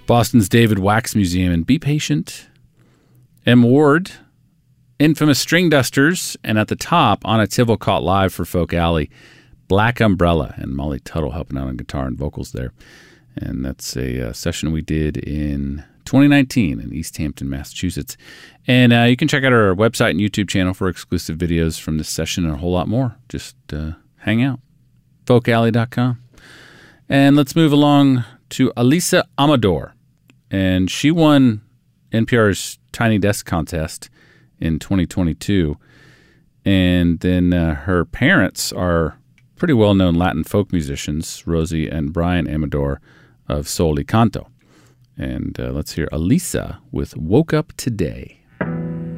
Boston's David Wax Museum and Be Patient. M. Ward, Infamous String Dusters, and at the top, Anna Tivol caught live for Folk Alley, Black Umbrella, and Molly Tuttle helping out on guitar and vocals there. And that's a session we did in 2019 in East Hampton, Massachusetts. And you can check out our website and YouTube channel for exclusive videos from this session and a whole lot more. Just hang out. Folkalley.com. And let's move along to Alisa Amador. And she won NPR's Tiny Desk Contest in 2022. And then her parents are pretty well-known Latin folk musicians, Rosie and Brian Amador of Soul y Canto. And let's hear Alisa with Woke Up Today.